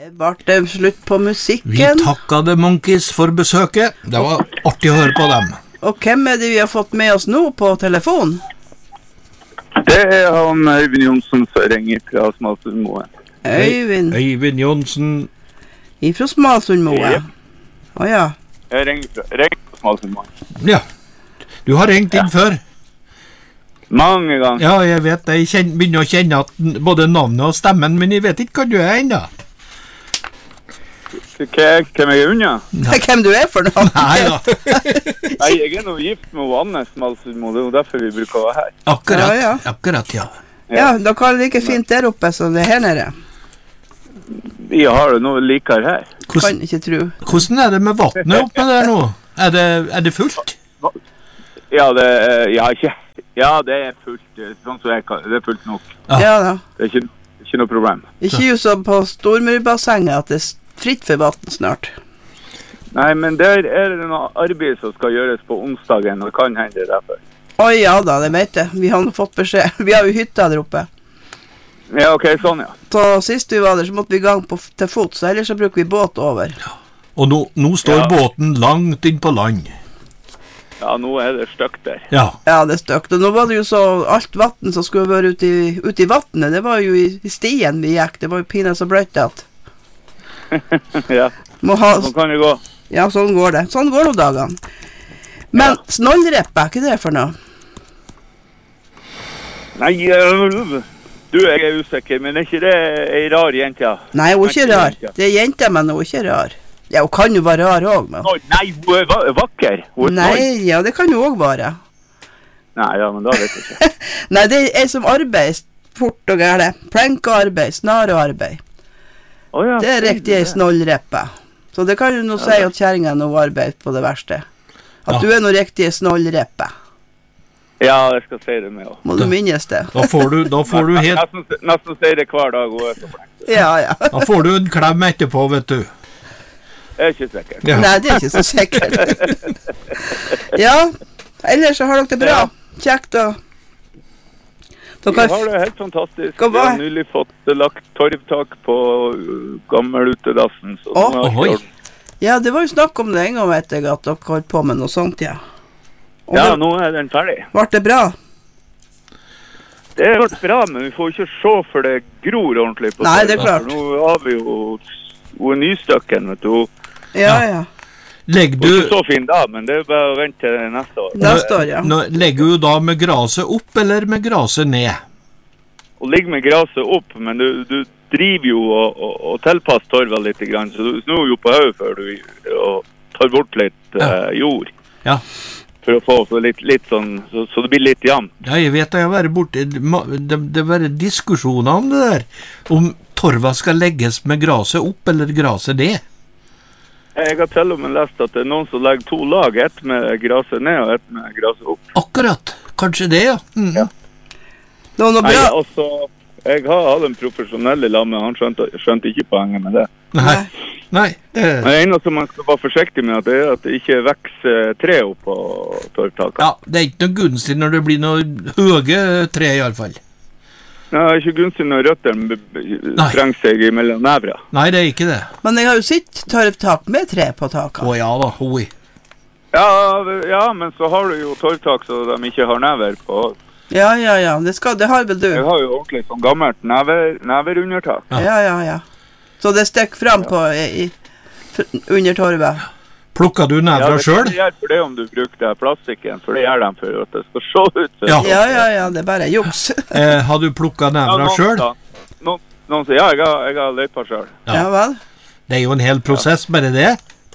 Ble det slutt på musikken? Vi takket The Monkees for besøket. Det var artig å høre på dem. Og hvem det vi har fått med oss nå på telefon? Det han Øyvind Johnsen som ringer fra Smalsundmoen. Øyvind Johnsen. Ifra Smalsundmoen? Ja. Jeg ringer fra Smalsundmoen. Ja, du har ringt inn før. Mange ganger. Ja, jeg vet det. Jeg begynner å kjenne at både navnet og stemmen, men jeg vet ikke hva du ennå. Hvem jeg unna? Hvem du for noe? Nei da. Nei, jeg nå gift med Anne Smalsundmo, det derfor vi bruker å være her. Akkurat, ja. Ja, da kan det like fint der oppe som det her nede. Vi har det noe likere her. Kan ikke tro. Hvordan det med vattnet oppe der nå? Er det fullt? Ja, det er fullt. Sånn som jeg kan. Det er fullt nok. Ja da. Det er ikke noe problem. Ikke jo som på Stormurbassenget at det fritt for vatten snart. Nei, men der det noe arbeid som skal gjøres på onsdagen, og det kan hende derfor. Ja da, det vet jeg. Vi har fått beskjed. Vi har jo hytta der oppe. Ja, ok, sånn ja. Så sist vi var der, så måtte vi i gang til fots, så ellers så bruker vi båt over. Ja. Og nå står båten langt inn på land. Ja, nå det støkt der. Ja, det støkt. Og nå var det jo så alt vatten som skulle være ute i vattnet. Det var jo i stien vi gikk. Det var jo pinlig så bløtt at. Ja, sånn kan det gå. Ja, sånn går det. Sånn går det dagene. Men snollreppe, ikke det for noe? Nei, jeg usikker, men ikke det en rar jente? Nei, hun ikke rar. Det jente, men hun ikke rar. Ja, hun kan jo være rar også, men. Nei, hun vakker. Nei, ja, det kan jo også være. Nei, ja, men da vet jeg ikke. Nei, det som arbeid, fort og gærlig. Plenkearbeid, snarearbeid. Ja, det riktig snollreppe. Så det kan jo nå si at kjæringen nå arbeider på det verste. At du noe riktig snollreppe. Ja, jeg skal si det med også. Må du minnes det. Da får du helt... Nesten si det hver dag, hun så flink. Ja. Da får du en klem etterpå, vet du. Det ikke sikkert. Ja. Nei, det ikke så sikkert. Ja, ellers så har dere det bra. Kjekt og... Vi har det helt fantastisk. Vi har nylig fått lagt torvtak på gammelutedassen. Ja, det var jo snakk om det en gang, vet jeg, at dere holdt på med noe sånt, ja. Ja, nå den ferdig. Var det bra? Det har vært bra, men vi får ikke se for det gror ordentlig på. Nei, det klart. Nå har vi jo nystøkken, vet du. Ja. Legger du... Ikke så fin da, men det bare å vente til neste år. Neste år, ja. Legger du da med graset opp, eller med graset ned? Og ligger med graset opp, men du driver jo og tilpasser torva litt grann, så du snur jo på høy før du tar bort litt jord. Ja. For å få så litt sånn, så det blir litt jevnt. Ja, jeg vet at jeg har vært borte. Det var diskusjoner om det der. Om torva skal legges med graset opp, eller graset ned. Jeg har til og med lest at det noen som legger 2 lag, ett med graset ned og ett med graset opp. Akkurat. Kanskje det, ja. Ja. Noe bra. Jeg har hatt en profesjonell lamme, han skjønte ikke poenget med det. Nei. Det eneste man skal være forsiktig med det at det ikke vekser tre opp på torvtaket. Ja, det ikke noe gunstig når det blir noe høye tre i alle fall. Nei, det ikke gunstig når røttene trenger seg mellom nevra. Nei, det ikke det. Men jeg har jo sett torvtak med tre på taket. Ja da, hoi. Ja, men så har du jo torvtak så de ikke har never på. Ja, det har vel du. Jeg har jo ordentlig sånn gammelt neverundertak. Ja. Så det stikker frem på under torvet. Plukker du nevra selv? Ja, det hjelper det om du bruker plastikken, for det gjør de for at det skal se ut. Ja, det er bare juks. Har du plukket nevra selv? Noen sier, ja, jeg har løypa selv. Ja vel. Det er jo en hel prosess, bare det.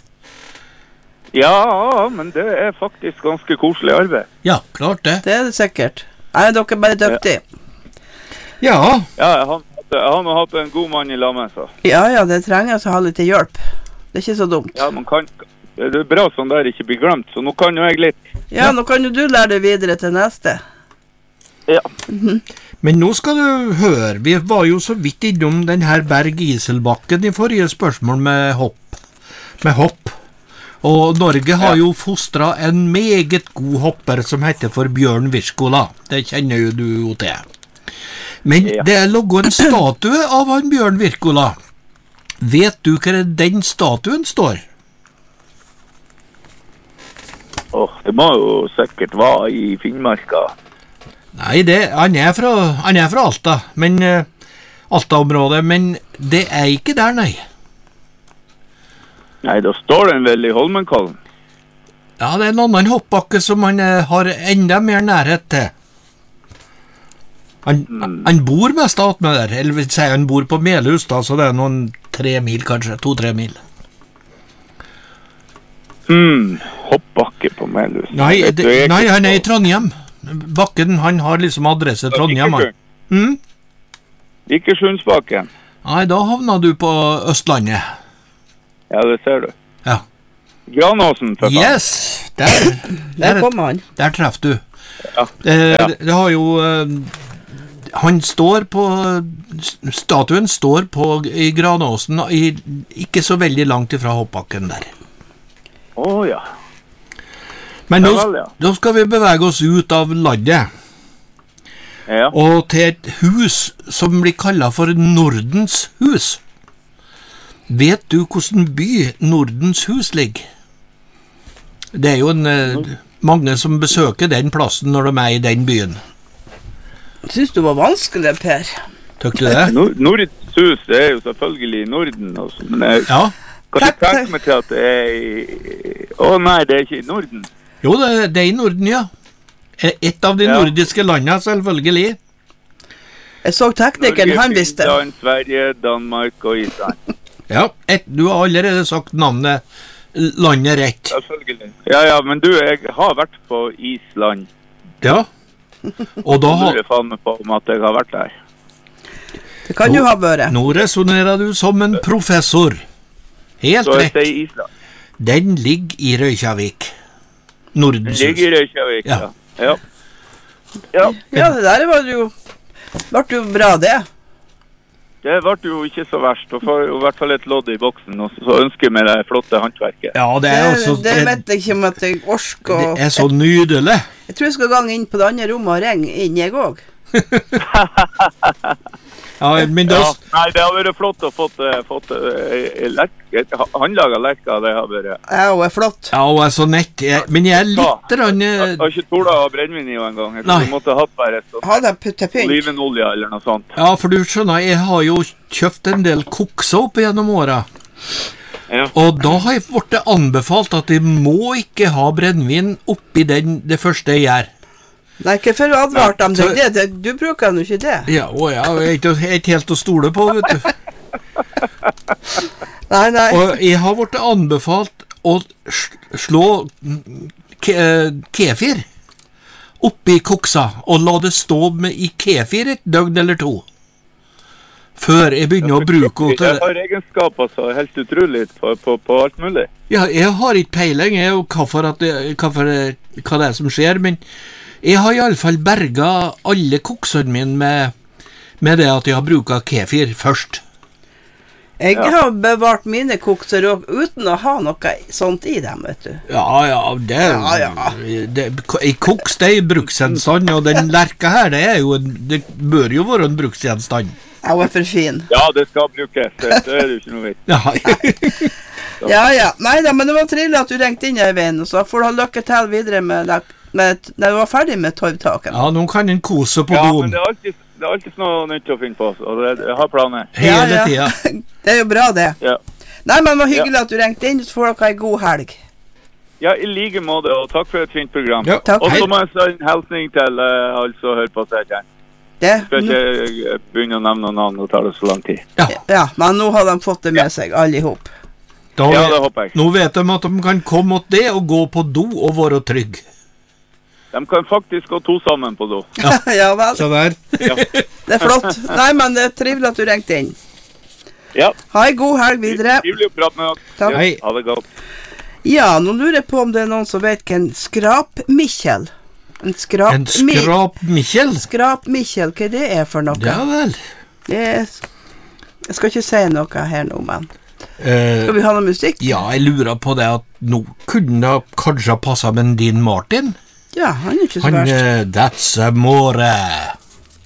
Ja, men det er faktisk ganske koselig arbeid. Ja, klart det. Det er det sikkert. Er dere bare dyktige? Ja. Ja, han har hatt en god mann i lammet, så. Ja, det trenger å ha litt hjelp. Det er ikke så dumt. Ja, det er bra sånn der ikke blir glemt, så nå kan jo jeg litt. Ja, nå kan jo du lære det videre til neste. Ja. Men nå skal du høre, vi var jo så vidt innom den her Berg-Iselbakken i forrige spørsmål med hopp. Og Norge har jo fostret en meget god hopper som heter for Bjørn Wirkola. Det kjenner jo du jo til. Men det lå en statue av han Bjørn Wirkola Vet du hva den statuen står? Det må jo sikkert være i Finnmarka. Nei, han er fra Alta, men Alta-området, men det er ikke der, nei. Nei, da står den vel i Holmenkollen. Ja, det er en annen hoppbakke som han har enda mer nærhet til. Han bor mest av med der, eller vil si han bor på Melhus da, så det er noen 3 mil kanskje, 2-3 mil. Hoppbakke på Melhus. Nei, han er i Trondheim. Bakken, han har liksom adresse Trondheim. Vikerssundsbakken. Nei, da havna du på Østlandet. Ja, det ser du. Ja. Granåsen, for faen. Yes! Der kommer han. Der treffer du. Ja. Det har jo... Han står på... Statuen står i Granåsen, ikke så veldig langt ifra hoppbakken der. Ja. Men nå skal vi bevege oss ut av landet. Ja. Og til et hus som blir kallet for Nordens hus. Vet du hvordan by Nordens hus ligger? Det er jo mange som besøker den plassen når de er i den byen. Synes du var vanskelig, Per? Tøk du det? Nordens hus, det er jo selvfølgelig i Norden også, men jeg Ja. kan ikke tenke meg til at det er i... nei, det er ikke i Norden. Jo, det er i Norden, ja. Et av de nordiske landene, selvfølgelig. Jeg så teknikeren, han visste. Finland, Sverige, Danmark og Island. Ja, du har allerede sagt navnet landet rett. Selvfølgelig. Ja, men jeg har vært på Island. Ja. Og da har... Jeg faen meg på om at jeg har vært der. Det kan jo ha vært. Nå resonerer du som en professor. Helt så rett. Så er det i Island. Den ligger i Reykjavik. Nordens hus. Den ligger i Reykjavik, ja. Ja, det der var jo bra, det. Det ble jo ikke så verst, og får i hvert fall et lodd i boksen, og så ønsker jeg meg det flotte håndverket. Ja, det er også... Det vet jeg ikke om at jeg orsker. Det er så nydelig. Jeg tror jeg skal gange inn på det andre rommet og ringe inn, jeg også. Men da... Nei, det har vært flott å fått håndlaget lekka, det har vært... Ja, hun er flott. Ja, hun er så nett. Men jeg er litt... Jeg har ikke tålet å brennvin i en gang. Jeg måtte hatt bare olivenolje eller noe sånt. Ja, for du skjønner, jeg har jo kjøpt en del kokser opp gjennom året. Ja. Og da har jeg blitt anbefalt at jeg må ikke ha brennvin oppi det første jeg gjør. Nei, ikke for å advarte dem det. Du bruker jo ikke det. Ja, jeg er ikke helt å stole på, vet du. Nei. Og jeg har blitt anbefalt å slå kefir oppi koksa, og la det stå i kefir et døgn eller 2. Før jeg begynner å bruke det. Jeg har egenskaper så helt utrolig på alt mulig. Ja, jeg har ikke peiling hva det er som skjer, men jeg har i alle fall berget alle koksene mine med det at jeg har bruket kefir først. Jeg har bevart mine kokser uten å ha noe sånt i dem, vet du. Ja, i koks det er bruksgjenstand, og den lerka her, det bør jo være en bruksgjenstand. Ja, hun er for fin. Ja, det skal brukes, det er jo ikke noe vidt. Ja. Nei da, men det var trivelig at du ringte inn i veien, og så får du ha lykke til videre med når du var ferdig med torvtaken. Ja, nå kan en kose på doen. Ja, men det er alltid noe nytt å finne på, og jeg har planer. Hele tiden. Det er jo bra, det. Ja. Nei, men det var hyggelig at du ringte inn, så får dere en god helg. Ja, i like måte, og takk for et fint program. Ja, takk. Og så må jeg sende en hilsning til altså hør på seg igjen. Skal ikke begynne å nevne noen navn, og tar det så lang tid. Ja, men nå har de fått det med seg, alle ihop. Det håper jeg. Nå vet de at de kan komme mot det og gå på do og være trygg. De kan faktisk gå 2 sammen på do. Ja vel. Så der. Ja. Det er flott. Nei, men det er trivelig at du ringte inn. Ja. Ha en god helg videre. Trivelig å prate med dere. Takk. Hei. Ha det godt. Ja, nå lurer jeg på om det er noen som vet hvem Skrap-Mikkjel. En Skrap-Mikkjel? Skrap-Mikkjel, hva det er for noe? Ja vel. Jeg skal ikke si noe her nå, men skal vi ha noe musikk? Ja, jeg lurer på det at nå kunne det kanskje ha passet med Dean Martin. Ja, han er ikke så verst. That's Amore.